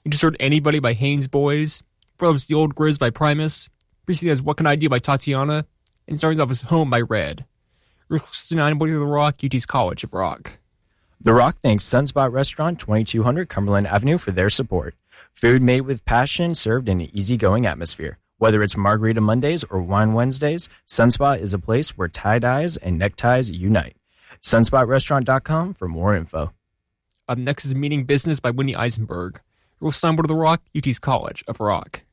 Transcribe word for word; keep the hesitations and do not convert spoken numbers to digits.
You just heard Anybody by Haynes Boys. Before that was The Old Grizz by Primus. Previously as What Can I Do by Tatiana. And starting off as Home by Red. You're listening to Anybody of the Rock, U T's College of Rock. The Rock thanks Sunspot Restaurant, twenty-two hundred Cumberland Avenue for their support. Food made with passion, served in an easygoing atmosphere. Whether it's Margarita Mondays or Wine Wednesdays, Sunspot is a place where tie-dyes and neckties unite. sunspot restaurant dot com for more info. Up next is Meaning Business by Winnie Eisenberg. You're listening to The Rock, U T's College of Rock.